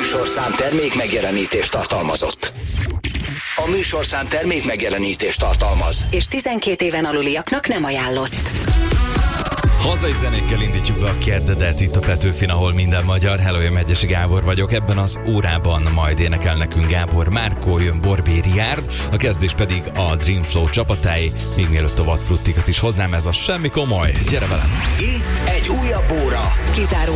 műsorszám termék megjelenítést tartalmazott. A műsorszám termék megjelenítést tartalmaz. És 12 éven aluliaknak nem ajánlott. Hazai zenékkel indítjuk be a keddedet itt a Petőfin, ahol minden magyar. Hello, én Megyesi Gábor vagyok. Ebben az órában majd énekel nekünk Gábor Márkó, jön Borbély Riárd, a kezdés pedig a Dream Flow csapatái. Még mielőtt a vadfruttikat is hoznám, ez a semmi komoly. Gyere velem! Itt egy újabb óra. Kizáró